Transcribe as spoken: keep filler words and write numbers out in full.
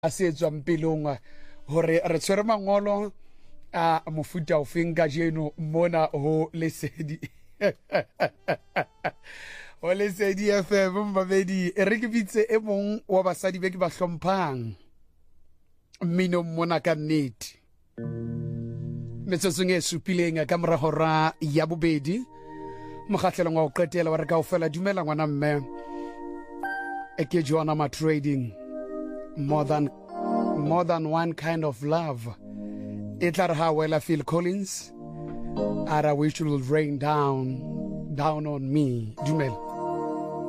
a se etswa mpelong hore re tshwere mangolo a mofuta o feng ka jeno mona ho Lesedi ho Lesedi F M babedi re ke bitse e mong wa basadi be ke ba hlomphang mmino mona ka nnete metsotsong e supileng ka mora hora ya bobedi mokgahlelong wa o qetela wa re ka o fela dumela ngwana mme e ke Joanna Ma Trading more than more than one kind of love. Itlar Hawela Phil Collins, and I wish it will rain down down on me. Dumel.